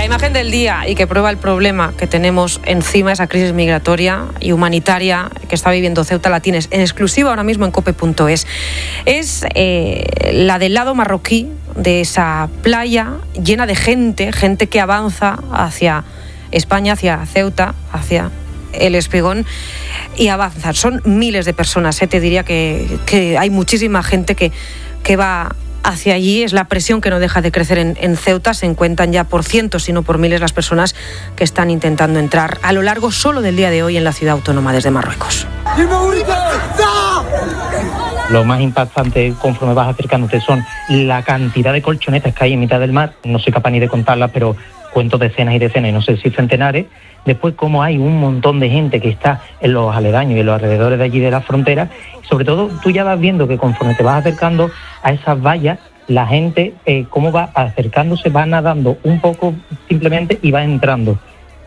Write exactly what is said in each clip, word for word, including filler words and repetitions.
imagen del día y que prueba el problema que tenemos encima, esa crisis migratoria y humanitaria que está viviendo Ceuta, la tienes en exclusiva ahora mismo en cope punto es. Es eh, la del lado marroquí de esa playa llena de gente, gente que avanza hacia España, hacia Ceuta, hacia el Espigón y avanza. Son miles de personas, ¿eh? Te diría que, que hay muchísima gente que, que va hacia allí. Es la presión que no deja de crecer en, en Ceuta. Se cuentan ya por cientos, si no por miles, las personas que están intentando entrar a lo largo solo del día de hoy en la ciudad autónoma desde Marruecos. Lo más impactante conforme vas acercándote son la cantidad de colchonetas que hay en mitad del mar. No soy capaz ni de contarlas, pero cuento decenas y decenas, y no sé si centenares. Después, como hay un montón de gente que está en los aledaños y en los alrededores de allí de la frontera. Sobre todo, tú ya vas viendo que conforme te vas acercando a esas vallas, la gente, eh, cómo va acercándose, va nadando un poco simplemente y va entrando.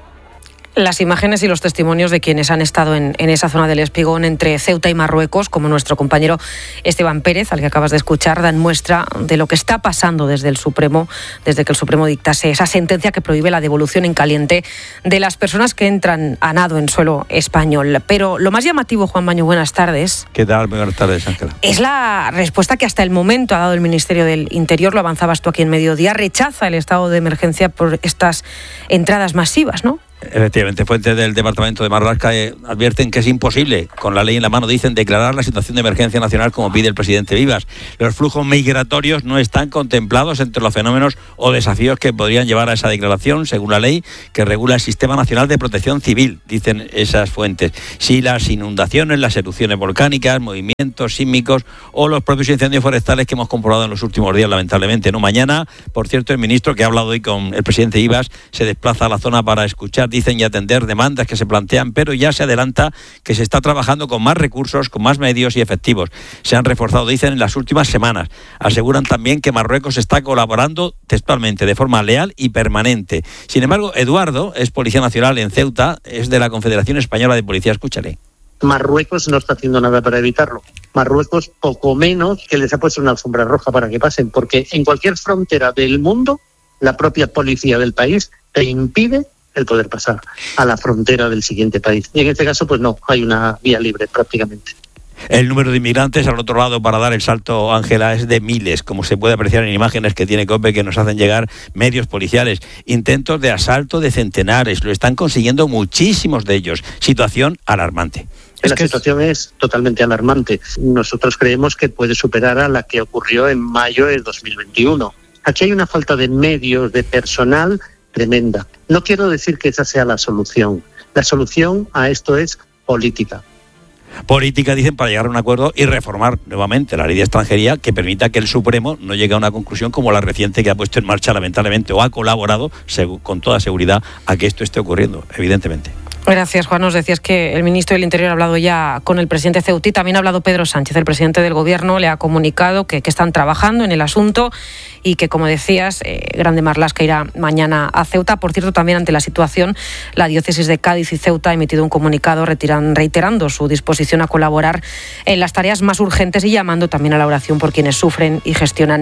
Las imágenes y los testimonios de quienes han estado en, en esa zona del Espigón entre Ceuta y Marruecos, como nuestro compañero Esteban Pérez, al que acabas de escuchar, dan muestra de lo que está pasando desde el Supremo, desde que el Supremo dictase esa sentencia que prohíbe la devolución en caliente de las personas que entran a nado en suelo español. Pero lo más llamativo, Juan Maño, buenas tardes. ¿Qué tal? Buenas tardes, Ángela. Es la respuesta que hasta el momento ha dado el Ministerio del Interior, lo avanzabas tú aquí en Mediodía, rechaza el estado de emergencia por estas entradas masivas, ¿no? Efectivamente, fuentes del Departamento de Marlaska eh, advierten que es imposible, con la ley en la mano, dicen, declarar la situación de emergencia nacional como pide el presidente Vivas. Los flujos migratorios no están contemplados entre los fenómenos o desafíos que podrían llevar a esa declaración, según la ley que regula el Sistema Nacional de Protección Civil, dicen esas fuentes. Si las inundaciones, las erupciones volcánicas, movimientos sísmicos o los propios incendios forestales que hemos comprobado en los últimos días, lamentablemente. No, mañana, por cierto, el ministro que ha hablado hoy con el presidente Vivas se desplaza a la zona para escuchar, dicen, y atender demandas que se plantean, pero ya se adelanta que se está trabajando con más recursos, con más medios y efectivos. Se han reforzado, dicen, en las últimas semanas. Aseguran también que Marruecos está colaborando textualmente, de forma leal y permanente. Sin embargo, Eduardo es policía nacional en Ceuta, es de la Confederación Española de Policía. Escúchale. Marruecos no está haciendo nada para evitarlo. Marruecos, poco menos que les ha puesto una alfombra roja para que pasen, porque en cualquier frontera del mundo, la propia policía del país te impide el poder pasar a la frontera del siguiente país. Y en este caso, pues no, hay una vía libre prácticamente. El número de inmigrantes al otro lado para dar el salto, Ángela, es de miles, como se puede apreciar en imágenes que tiene COPE, que nos hacen llegar medios policiales. Intentos de asalto de centenares, lo están consiguiendo muchísimos de ellos. Situación alarmante. La situación es totalmente alarmante. Nosotros creemos que puede superar a la que ocurrió en mayo de dos mil veintiuno. Aquí hay una falta de medios, de personal tremenda. No quiero decir que esa sea la solución. La solución a esto es política. Política, dicen, para llegar a un acuerdo y reformar nuevamente la ley de extranjería que permita que el Supremo no llegue a una conclusión como la reciente que ha puesto en marcha, lamentablemente, o ha colaborado con toda seguridad a que esto esté ocurriendo, evidentemente. Gracias, Juan. Nos decías que el ministro del Interior ha hablado ya con el presidente ceutí. También ha hablado Pedro Sánchez, el presidente del Gobierno. Le ha comunicado que, que están trabajando en el asunto y que, como decías, eh, Grande Marlaska irá mañana a Ceuta. Por cierto, también ante la situación, la diócesis de Cádiz y Ceuta ha emitido un comunicado retiran, reiterando su disposición a colaborar en las tareas más urgentes y llamando también a la oración por quienes sufren y gestionan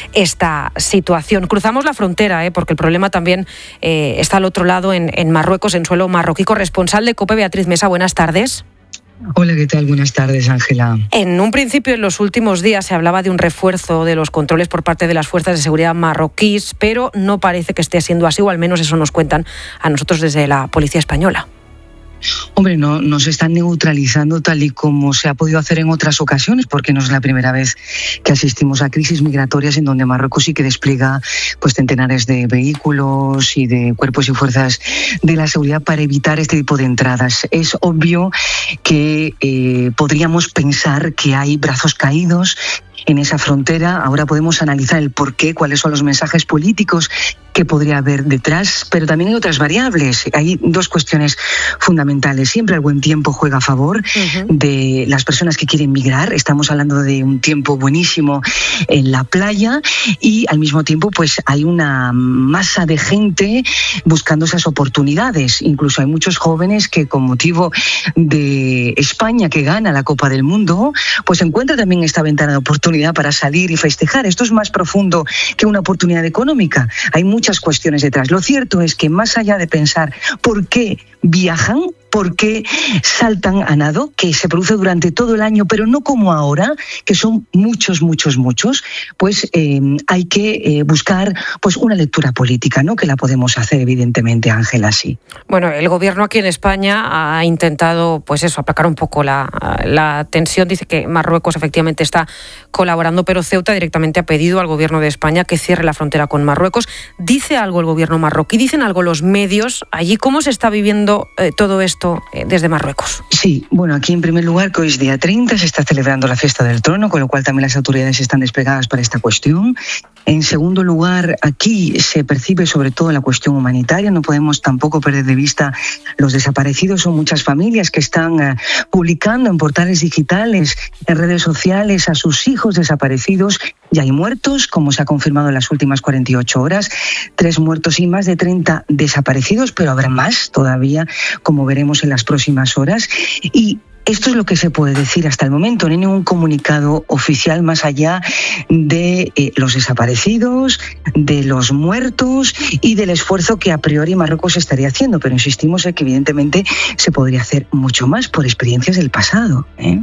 esta situación. Cruzamos la frontera, eh, porque el problema también eh, está al otro lado, en, en Marruecos, en suelo marroquí. Corresponsal de COPE, Beatriz Mesa, buenas tardes. Hola, ¿qué tal? Buenas tardes, Ángela. En un principio, en los últimos días, se hablaba de un refuerzo de los controles por parte de las fuerzas de seguridad marroquíes, pero no parece que esté siendo así, o al menos eso nos cuentan a nosotros desde la Policía Española. Hombre, no nos están neutralizando tal y como se ha podido hacer en otras ocasiones, porque no es la primera vez que asistimos a crisis migratorias en donde Marruecos sí que despliega pues centenares de vehículos y de cuerpos y fuerzas de la seguridad para evitar este tipo de entradas. Es obvio que eh, podríamos pensar que hay brazos caídos en esa frontera. Ahora podemos analizar el porqué, cuáles son los mensajes políticos que podría haber detrás, pero también hay otras variables. Hay dos cuestiones fundamentales. Siempre el buen tiempo juega a favor uh-huh. de las personas que quieren migrar. Estamos hablando de un tiempo buenísimo en la playa y al mismo tiempo pues hay una masa de gente buscando esas oportunidades. Incluso hay muchos jóvenes que, con motivo de España que gana la Copa del Mundo, pues encuentran también esta ventana de oportunidades oportunidad para salir y festejar. Esto es más profundo que una oportunidad económica. Hay muchas cuestiones detrás. Lo cierto es que más allá de pensar por qué viajan, por qué saltan a nado, que se produce durante todo el año, pero no como ahora, que son muchos, muchos, muchos, pues eh, hay que eh, buscar pues una lectura política, ¿no? Que la podemos hacer, evidentemente, Ángela, sí. Bueno, el gobierno aquí en España ha intentado, pues eso, aplacar un poco la, la tensión. Dice que Marruecos efectivamente está colaborando, pero Ceuta directamente ha pedido al gobierno de España que cierre la frontera con Marruecos. ¿Dice algo el gobierno marroquí? ¿Dicen algo los medios allí? ¿Cómo se está viviendo eh, todo esto eh, desde Marruecos? Sí, bueno, aquí en primer lugar, que hoy es día treinta, se está celebrando la fiesta del trono, con lo cual también las autoridades están desplegadas para esta cuestión. En segundo lugar, aquí se percibe sobre todo la cuestión humanitaria. No podemos tampoco perder de vista los desaparecidos. Son muchas familias que están uh, publicando en portales digitales, en redes sociales, a sus hijos desaparecidos. Ya hay muertos, como se ha confirmado en las últimas cuarenta y ocho horas, tres muertos y más de treinta desaparecidos, pero habrá más todavía, como veremos en las próximas horas. Y esto es lo que se puede decir hasta el momento. No hay ningún comunicado oficial más allá de eh, los desaparecidos, de los muertos y del esfuerzo que a priori Marruecos estaría haciendo. Pero insistimos en que evidentemente se podría hacer mucho más por experiencias del pasado, ¿eh?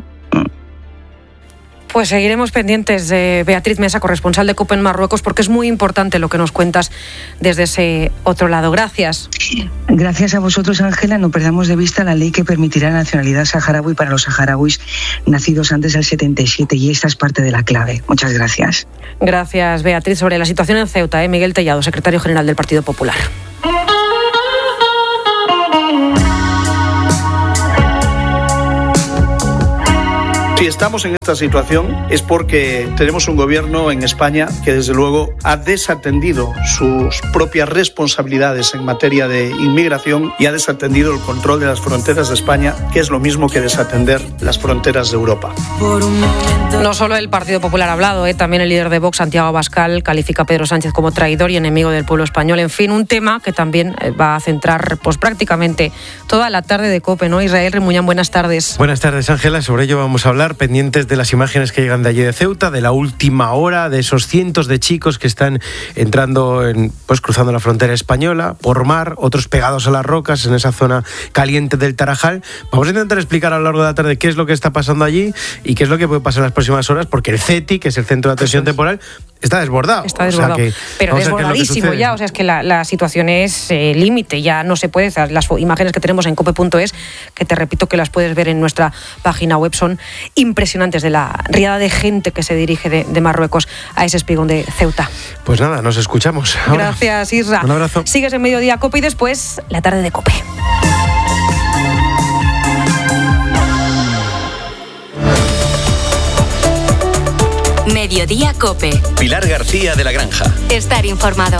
Pues seguiremos pendientes de Beatriz Mesa, corresponsal de COPE en Marruecos, porque es muy importante lo que nos cuentas desde ese otro lado. Gracias. Gracias a vosotros, Ángela. No perdamos de vista la ley que permitirá la nacionalidad saharaui para los saharauis nacidos antes del setenta y siete, y esta es parte de la clave. Muchas gracias. Gracias, Beatriz. Sobre la situación en Ceuta, ¿eh? Miguel Tellado, secretario general del Partido Popular. Si estamos en esta situación es porque tenemos un gobierno en España que desde luego ha desatendido sus propias responsabilidades en materia de inmigración y ha desatendido el control de las fronteras de España, que es lo mismo que desatender las fronteras de Europa. No solo el Partido Popular ha hablado, ¿eh? También el líder de Vox, Santiago Abascal, califica a Pedro Sánchez como traidor y enemigo del pueblo español. En fin, un tema que también va a centrar pues prácticamente toda la tarde de COPE, ¿no? Israel Remuñán, buenas tardes. Buenas tardes, Ángela. Sobre ello vamos a hablar, pendientes de las imágenes que llegan de allí de Ceuta, de la última hora, de esos cientos de chicos que están entrando, en, pues cruzando la frontera española por mar, otros pegados a las rocas en esa zona caliente del Tarajal. Vamos a intentar explicar a lo largo de la tarde qué es lo que está pasando allí y qué es lo que puede pasar en las próximas horas, porque el CETI, que es el Centro de Atención Temporal, está desbordado. Está desbordado, o sea que, pero desbordadísimo ya, o sea, es que la, la situación es eh, límite, ya no se puede. Las imágenes que tenemos en cope punto es, que te repito que las puedes ver en nuestra página web, son impresionantes, de la riada de gente que se dirige de, de Marruecos a ese espigón de Ceuta. Pues nada, nos escuchamos. Ahora, gracias, Isra. Un abrazo. Sigues en Mediodía COPE y después la tarde de COPE. Mediodía COPE. Pilar García de la Granja. Estar informado.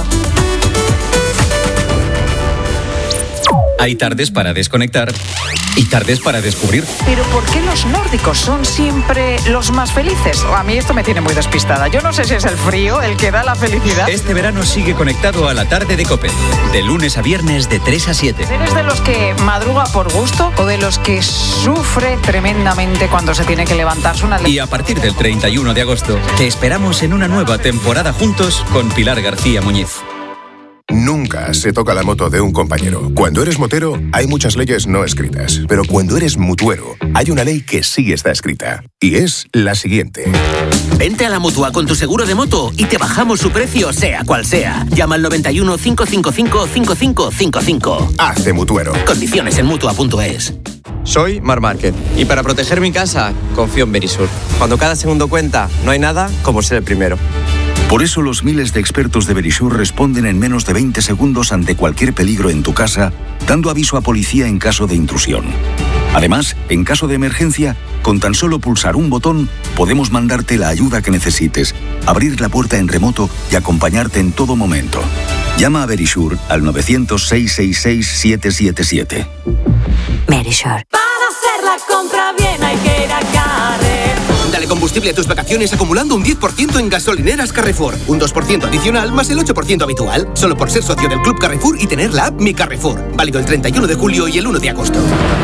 Hay tardes para desconectar y tardes para descubrir. Pero ¿por qué los nórdicos son siempre los más felices? A mí esto me tiene muy despistada. Yo no sé si es el frío el que da la felicidad. Este verano sigue conectado a la tarde de COPE. De lunes a viernes de tres a siete. ¿Eres de los que madruga por gusto o de los que sufre tremendamente cuando se tiene que levantarse una... Y a partir del treinta y uno de agosto te esperamos en una nueva temporada juntos con Pilar García Muñiz. Nunca se toca la moto de un compañero. Cuando eres motero, hay muchas leyes no escritas. Pero cuando eres mutuero, hay una ley que sí está escrita. Y es la siguiente. Vente a la Mutua con tu seguro de moto y te bajamos su precio, sea cual sea. Llama al noventa y uno, cinco cinco cinco, cinco cinco cinco cinco. Hazte mutuero. Condiciones en mutua punto es. Soy Mar Márquez y para proteger mi casa confío en Verisur. Cuando cada segundo cuenta, no hay nada como ser el primero. Por eso los miles de expertos de Verisur responden en menos de veinte segundos ante cualquier peligro en tu casa, dando aviso a policía en caso de intrusión. Además, en caso de emergencia, con tan solo pulsar un botón, podemos mandarte la ayuda que necesites, abrir la puerta en remoto y acompañarte en todo momento. Llama a Verisur al novecientos, seiscientos sesenta y seis, siete siete siete. Verisur. Para hacer la compra bien hay que ir a Carrefour. Dale combustible a tus vacaciones acumulando un diez por ciento en gasolineras Carrefour. Un dos por ciento adicional más el ocho por ciento habitual. Solo por ser socio del Club Carrefour y tener la app Mi Carrefour. Válido el treinta y uno de julio y el uno de agosto.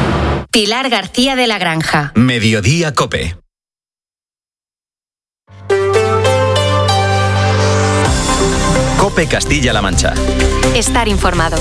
Pilar García de la Granja. Mediodía COPE. COPE Castilla-La Mancha. Estar informado.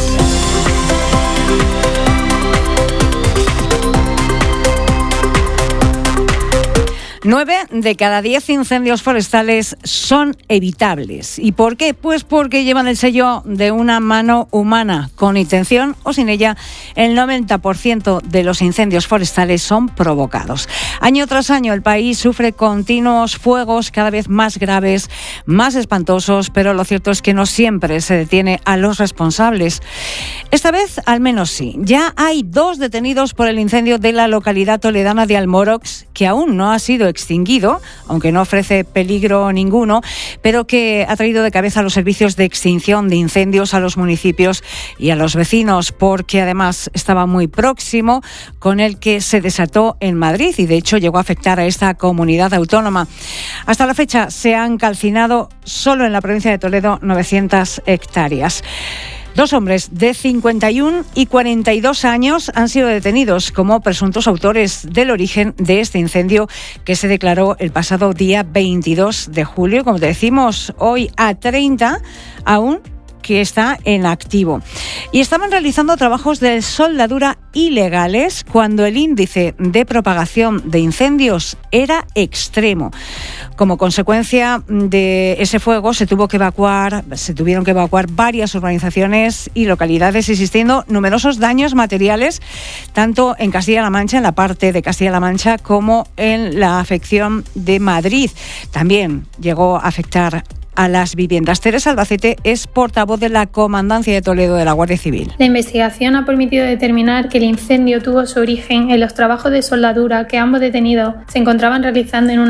Nueve de cada diez incendios forestales son evitables. ¿Y por qué? Pues porque llevan el sello de una mano humana. Con intención o sin ella, el noventa por ciento de los incendios forestales son provocados. Año tras año, el país sufre continuos fuegos cada vez más graves, más espantosos, pero lo cierto es que no siempre se detiene a los responsables. Esta vez, al menos sí. Ya hay dos detenidos por el incendio de la localidad toledana de Almorox, que aún no ha sido extinguido, aunque no ofrece peligro ninguno, pero que ha traído de cabeza a los servicios de extinción de incendios, a los municipios y a los vecinos, porque además estaba muy próximo con el que se desató en Madrid y de hecho llegó a afectar a esta comunidad autónoma. Hasta la fecha se han calcinado solo en la provincia de Toledo novecientas hectáreas. Dos hombres de cincuenta y uno y cuarenta y dos años han sido detenidos como presuntos autores del origen de este incendio que se declaró el pasado día veintidós de julio. Como te decimos, hoy a treinta aún que está en activo. Y estaban realizando trabajos de soldadura ilegales cuando el índice de propagación de incendios era extremo. Como consecuencia de ese fuego se tuvo que evacuar, se tuvieron que evacuar varias urbanizaciones y localidades, existiendo numerosos daños materiales, tanto en Castilla-La Mancha, en la parte de Castilla-La Mancha, como en la afección de Madrid. También llegó a afectar a las viviendas. Teresa Albacete es portavoz de la Comandancia de Toledo de la Guardia Civil. La investigación ha permitido determinar que el incendio tuvo su origen en los trabajos de soldadura que ambos detenidos se encontraban realizando en una